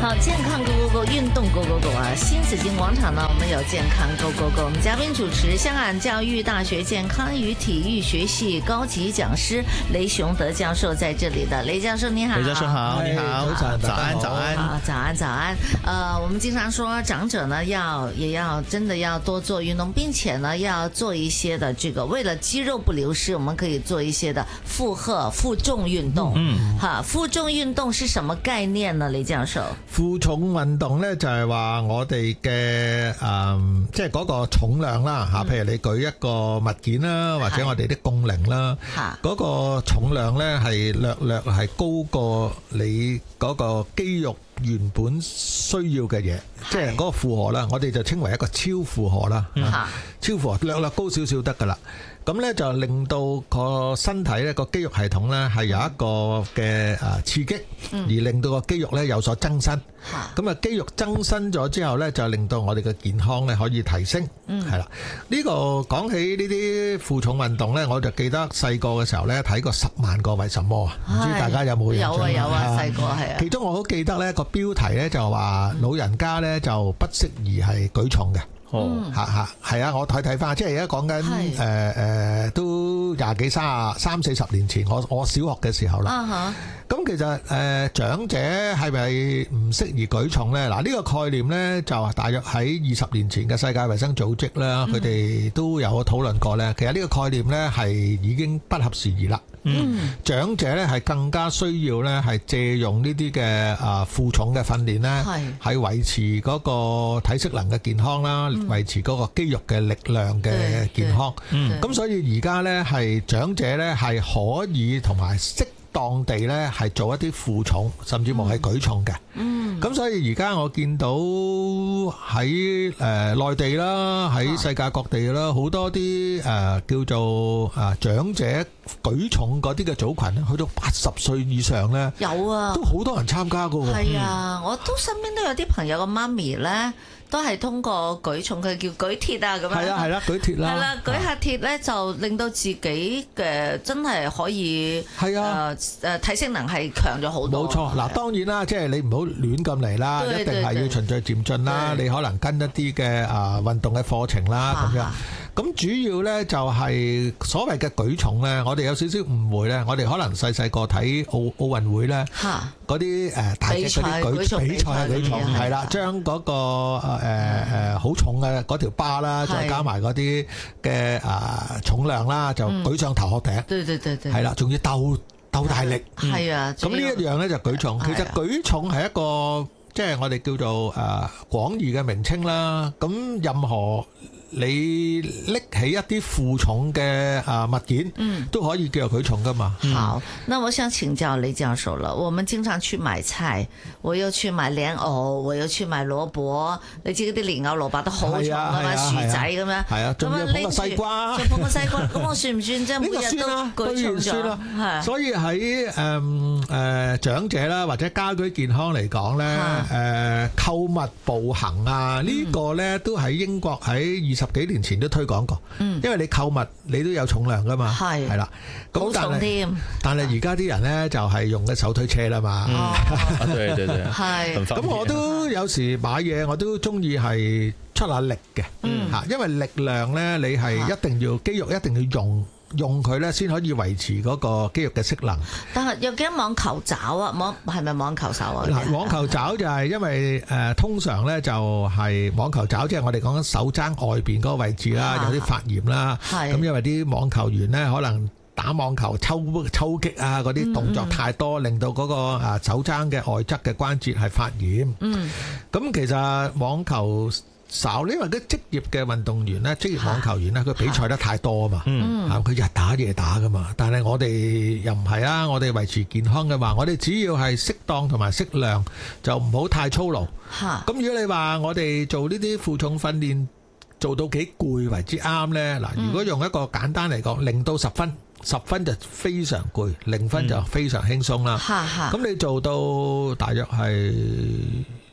好，健康 Go Go Go， 运动 Go Go Go 啊！新紫荊廣場呢，我們有健康 Go Go Go， 我們嘉賓主持香港教育大學健康與體育學系高級講師雷雄德教授在這裡的。雷教授你好， 雷教授好，你好，早安，早安， 早安，早安。我們經常說長者呢也要真的要多做運動，並且呢要做一些的這個為了肌肉不流失，我們可以做一些的負重運動。負重運動是什麼概念呢？雷教授？ 負重運動咧就係話我哋嘅即係嗰個重量啦嚇，譬如你舉一個物件啦，或者我哋啲槓鈴啦，嗰個重量咧係略係高過你嗰個肌肉原本需要嘅嘢，即係嗰個負荷啦，我哋就稱為一個超負荷啦。超負荷略高少少得噶啦。咁咧就令到個身體咧個肌肉系統咧係有一個嘅刺激，而令到個肌肉咧有所增生。咁啊肌肉增生咗之後咧，就令到我哋嘅健康咧可以提升。係啦，呢個講起呢啲負重運動咧，我就記得細個嘅時候咧睇過10萬個為什麼啊？唔知大家有冇印象？ 有啊，細個係啊。其中我好記得咧個標題咧就話老人家咧就不適宜係舉重嘅。係啊！我睇翻，即係而家講緊都廿幾30-40年前，我小學嘅時候啦。咁其實長者係咪唔適宜舉重呢？嗱，呢個概念呢，就大約喺20年前嘅世界衛生組織啦，佢哋都有討論過呢。其實呢個概念呢，係已經不合時宜啦。長者咧係更加需要咧係借用呢啲嘅負重嘅訓練咧，係維持嗰個體適能嘅健康啦，維持嗰個肌肉嘅力量嘅健康。咁所以而家咧係長者咧係可以同埋適當地咧係做一啲負重，甚至乎係舉重嘅。咁所以而家我見到喺內地啦，喺世界各地啦，好多啲叫做長者舉重嗰啲嘅組群咧，去到80歲以上咧，有啊，都好多人參加噶。 係啊，我都身邊都有啲朋友嘅媽咪咧，都係通過舉重，佢叫舉鐵啊咁樣。 係啦，舉鐵啦。係啦， 舉下鐵咧就令到自己嘅真係可以體適能係強咗好多。 冇錯，嗱當然啦，即係你唔好亂咁嚟啦，一定係要循序漸進啦。你可能跟一啲嘅運動嘅課程啦咁樣。咁主要咧就係所謂嘅舉重咧，我哋有少少誤會咧，我哋可能細個睇奧運會咧，嗰啲大隻嗰啲比賽舉重係啦，將嗰個好重嘅嗰條巴啦，再加埋嗰啲嘅重量啦，就舉上頭殼頂，對，係啦，仲要鬥大力， 係啊， 咁呢一樣咧就舉重。其實舉重係一個即係我哋叫做廣義嘅名稱啦。咁任何你拎起一啲負重嘅物件，都可以叫做舉重噶嘛。 好，那我想請教雷教授了。我們經常去買菜，我又去買蓮藕，我又去買蘿蔔。你知嗰啲蓮藕蘿蔔都好重噶嘛，薯仔咁樣。係啊， 仲要捧個西瓜， 仲捧個西瓜。咁我算唔算即係每日都舉重咗？ 係。所以喺長者啦，或者家居健康嚟講咧，購物步行啊，呢個咧都喺英國喺20幾年前都推廣過，因為你購物你都有重量噶嘛，係啦， 好重添。 但係而家啲人咧就係用嘅手推車啦嘛， 對， 係。 咁我都有時買嘢我都中意係出下力嘅，因為力量咧你係一定要肌肉一定要用佢咧，先可以維持嗰個肌肉嘅適能。 但係有幾多網球爪啊？係咪網球手啊？ 嗱，網球爪就係因為通常咧就係網球爪，即係我哋講緊手踭外邊嗰個位置啦，有啲發炎啦。咁因為啲網球員咧可能打網球抽擊啊嗰啲動作太多，令到嗰個手踭嘅外側嘅關節係發炎。咁其實網球因為啲職業嘅運動員咧，職業網球員咧，佢比賽得太多啊嘛，佢日打夜打噶嘛。但係我哋又唔係啦，我哋維持健康嘅話，我哋只要係適當同埋適量，就唔好太操勞。咁如果你話我哋做呢啲負重訓練做到幾攰為之啱呢？嗱，如果用一個簡單嚟講，0到10分，10分就非常攰，0分就非常輕鬆啦。咁你做到大約係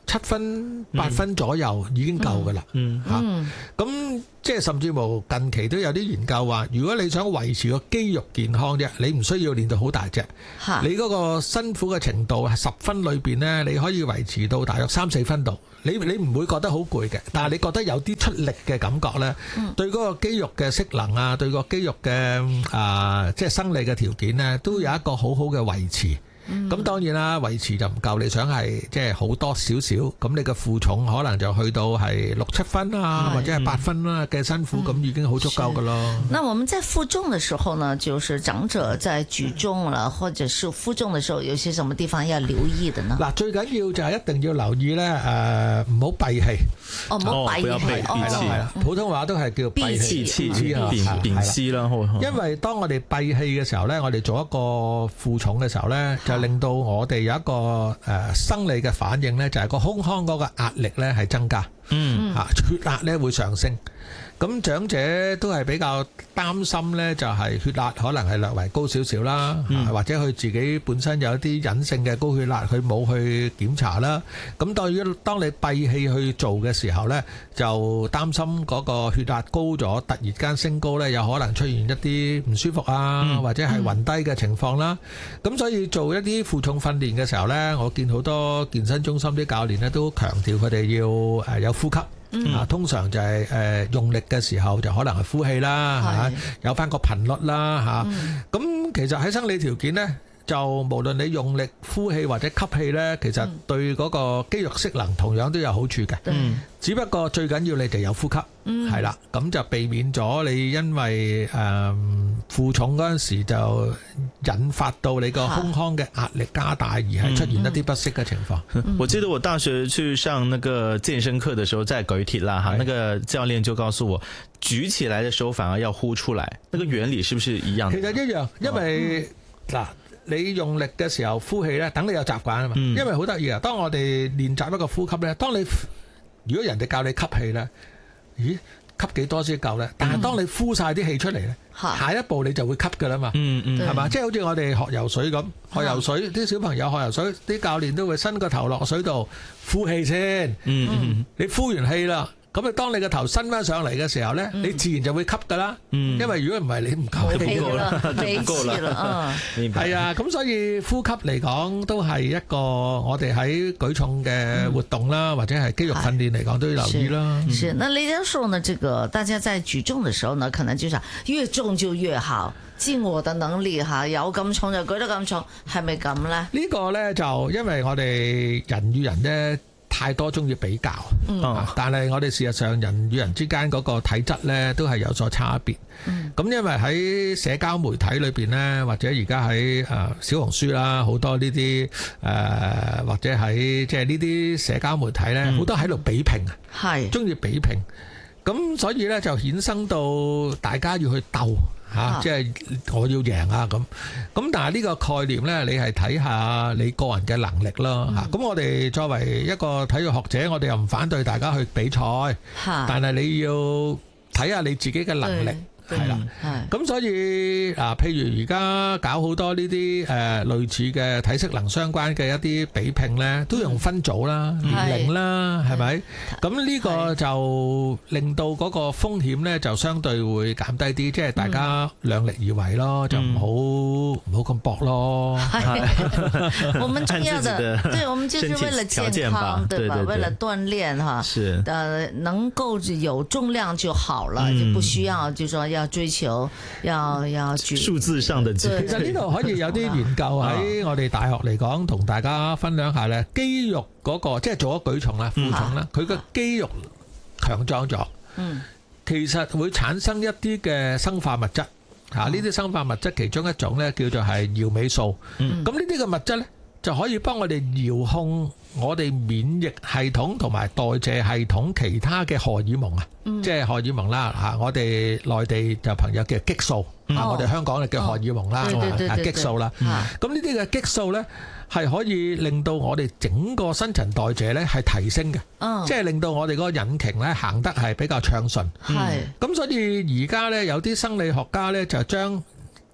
7分8分左右已經夠㗎啦。咁即係甚至乎近期都有啲研究話，如果你想維持個肌肉健康啫，你唔需要練到好大隻，你嗰個辛苦嘅程度係10分裏邊呢，你可以維持到大約3、4分度。你唔會覺得好攰嘅，但係你覺得有啲出力嘅感覺呢，對嗰個肌肉嘅適能啊，對個肌肉嘅即係生理嘅條件呢，都有一個好好嘅維持。咁當然啦，維持就唔夠，你想係即係好多少少，咁你嘅負重可能就去到係6、7分啊，或者係8分啦嘅辛苦，咁已經好足夠噶咯。 那我們在負重的時候呢，就是長者在舉重了，或者是負重的時候，有些什麼地方要留意的呢？ 嗱，最緊要就係一定要留意咧，唔好閉氣。 唔好閉氣， 係啦，普通話都係叫閉氣， 屏息啦。 因為當我哋閉氣嘅時候咧，我哋做一個負重嘅時候咧，就令到我哋有一個生理嘅反應咧，就係個胸腔嗰個壓力咧係增加，血壓咧會上升。咁長者都係比較擔心咧，就係血壓可能係略為高少少啦，或者佢自己本身有一啲隱性嘅高血壓，佢冇去檢查啦。咁當你閉氣去做嘅時候咧，就擔心嗰個血壓高咗，突然間升高咧，有可能出現一啲唔舒服啊，或者係暈低嘅情況啦。咁所以做一啲負重訓練嘅時候咧，我見好多健身中心啲教練咧都強調佢哋要有呼吸。通常就係用力嘅時候就可能係呼氣啦，有翻個頻率啦，咁其實喺生理條件呢，就無論你用力呼氣或者吸氣呢，其實對嗰個肌肉適能同樣都有好處嘅。只不過最緊要你哋有呼吸，係啦，咁就避免咗你因為負重嗰陣時就引發到你個胸腔嘅壓力加大，而係出現一啲不適嘅情況。 我記得我大學去上那個健身課的時候，在舉鐵啦，哈，那個教練就告訴我，舉起來的時候反而要呼出來，那個原理是不是一樣？ 其實一樣，因為嗱。你用力嘅時候呼氣咧，等你有習慣啊嘛。因為好得意啊，當我哋練習一個呼吸咧，如果人哋教你吸氣咧，咦，吸幾多先夠咧？但係當你呼晒啲氣出嚟咧，下一步你就會吸噶啦嘛。係嘛？即係好似我哋學游水咁，學游水啲小朋友學游水，啲教練都會伸個頭落水度呼氣先。你呼完氣啦。咁啊，當你個頭伸翻上嚟嘅時候咧，你自然就會吸噶啦。因為如果唔係，你唔夠氣啦， 沒氣啦。 係啊，咁所以呼吸嚟講都係一個我哋喺舉重嘅活動啦，或者係肌肉訓練嚟講都要留意啦。 是，那李教授呢？這個大家在舉重嘅時候呢，可能就是越重就越好，盡我的能力嚇，有咁重就舉得咁重，係咪咁咧？ 呢個咧就因為我哋人與人咧。太多中意比較，但係我哋事實上人與人之間嗰個體質呢都係有所差別。咁因為喺社交媒體裏邊呢，或者而家喺小紅書啦，好多呢啲或者喺即係呢啲社交媒體呢，好多喺度比拼啊，係中意比拼。咁所以呢就衍生到大家要去鬥。即係我要贏啊咁，但係呢個概念呢，你係睇下你個人嘅能力咯嚇。咁我哋作為一個體育學者，我哋又唔反對大家去比賽，但係你要睇下你自己嘅能力。係啦，咁所以譬如而家搞好多呢啲類似嘅體適能相關嘅一啲比拼咧，都用分組啦、年齡啦，係咪？咁呢個就令到嗰個風險咧就相對會減低啲，即係大家量力而為咯，就唔好咁搏咯。 我們重要的，對，我們就是為了健康，對吧？為了鍛鍊哈，是能夠有重量就好了，就不需要就說要追求要舉數字上的。其實呢度可以有啲研究喺我哋大學嚟講，同大家分享下咧。肌肉嗰個即係做咗舉重啦、負重啦，佢個肌肉強壯咗，其實會產生一啲嘅生化物質。呢啲生化物質其中一種咧叫做係耀美素。咁呢啲嘅物質咧就可以幫我哋遙控我哋免疫系統同埋代謝系統其他嘅荷爾蒙啊，即係荷爾蒙啦嚇，我哋內地就朋友叫激素，我哋香港就叫荷爾蒙啦，激素啦。咁呢啲嘅激素咧係可以令到我哋整個新陳代謝咧係提升嘅，即係令到我哋嗰個引擎咧行得係比較暢順。咁所以而家咧有啲生理學家咧就將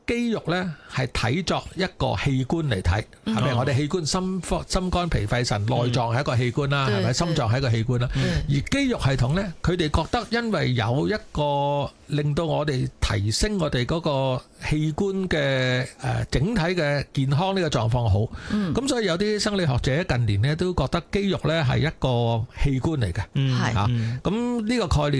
肌肉咧係睇作一個器官嚟睇，係咪？我哋器官心肝脾肺腎內臟係一個器官啦，係咪？心臟係一個器官啦。而肌肉系統咧，佢哋覺得因為有一個令到我哋提升我哋嗰個器官嘅整體嘅健康呢個狀況好，咁所以有啲生理學者近年咧都覺得肌肉咧係一個器官嚟嘅， 係咁呢個概念。